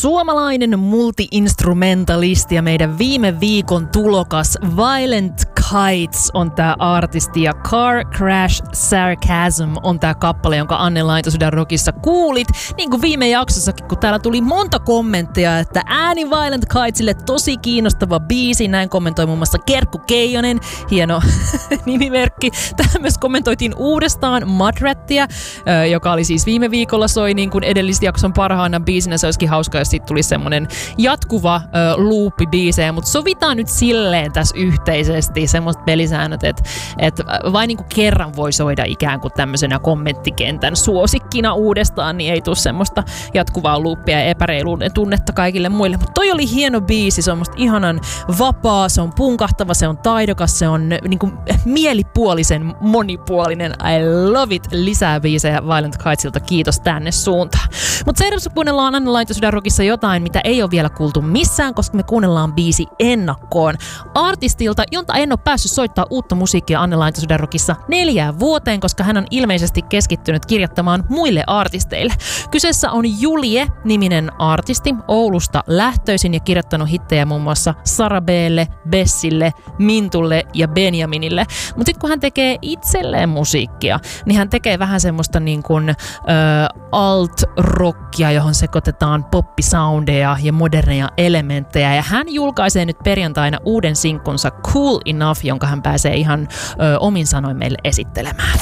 Suomalainen multi-instrumentalisti ja meidän viime viikon tulokas Violent Kites on tää artisti ja Car Crash Sarcasm on tää kappale, jonka Anne Laintosydän Rockissa kuulit. Niin kuin viime jaksossakin, kun täällä tuli monta kommenttia, että ääni Violent Kitesille tosi kiinnostava biisi. Näin kommentoi muun muassa Kerkku Keijonen, hieno nimimerkki. Tähän myös kommentoitiin uudestaan Mudrattia, joka oli siis viime viikolla soi niin kuin edellisjakson parhaana biisinä. Se olisikin hauska, jos siitä tulisi semmonen jatkuva loopi biisejä, mutta sovitaan nyt silleen tässä yhteisesti semmoiset pelisäännöt, että vain niin kuin kerran voi soida ikään kuin tämmöisenä kommenttikentän suosikkina uudestaan, niin ei tule semmoista jatkuvaa loopia ja epäreiluuden tunnetta kaikille muille. Mutta toi oli hieno biisi, se on musta ihanan vapaa, se on punkahtava, se on taidokas, se on niin kuin mielipuolisen monipuolinen. I love it. Lisää biisejä Violent Kitesilta, kiitos tänne suuntaan. Mutta seuraavaksi kuunnellaan Anne Laintosydän Rockissa jotain, mitä ei ole vielä kuultu missään, koska me kuunnellaan biisi ennakkoon artistilta, jonta en ole päässyt soittaa uutta musiikkia Anne Laintosydän Rockissa 4 vuoteen, koska hän on ilmeisesti keskittynyt kirjoittamaan muille artisteille. Kyseessä on Julie-niminen artisti, Oulusta lähtöisin ja kirjoittanut hittejä muun muassa Sarabelle, Bessille, Mintulle ja Benjaminille. Mutta sitten kun hän tekee itselleen musiikkia, niin hän tekee vähän semmoista niin kuin alt-rockia, johon sekoitetaan poppisoundeja ja moderneja elementtejä. Ja hän julkaisee nyt perjantaina uuden sinkkunsa Cool Enough, jonka hän pääsee ihan omin sanoin meille esittelemään.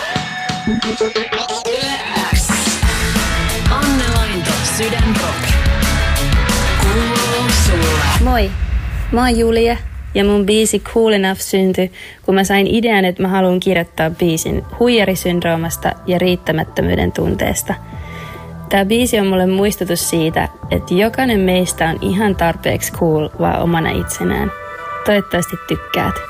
Anne Lainto, Sydän Rock. Kuuluu sulle. Moi, mä oon Julie ja mun biisi Cool Enough syntyi, kun mä sain idean, että mä haluan kirjoittaa biisin huijarisyndroomasta ja riittämättömyyden tunteesta. Tää biisi on mulle muistutus siitä, että jokainen meistä on ihan tarpeeksi cool vaan omana itsenään. Toivottavasti tykkäät.